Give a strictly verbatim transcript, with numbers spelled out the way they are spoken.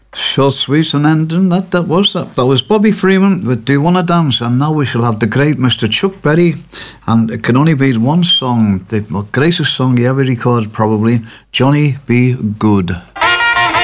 Short, sweet and ending. That that was that. That was Bobby Freeman with Do You Wanna Dance? And now we shall have the great Mister Chuck Berry. And it can only be one song, the greatest song he ever recorded probably, Johnny Be Good.